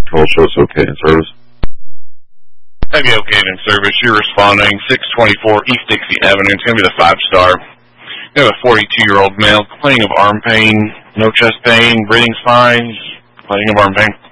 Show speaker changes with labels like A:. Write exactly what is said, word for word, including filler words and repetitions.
A: Call show us okay in service.
B: Have you okay in service? You're responding six twenty-four East Dixie Avenue. It's going to be the five star. You have a forty-two-year-old male complaining of arm pain, no chest pain, breathing's fine, complaining of arm pain.